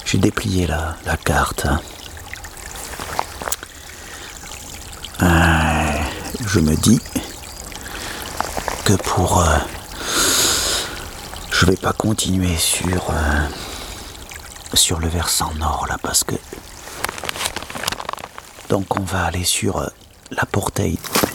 J'ai déplié la carte. Je me dis que je vais pas continuer sur le versant nord là, parce que donc on va aller sur la Portée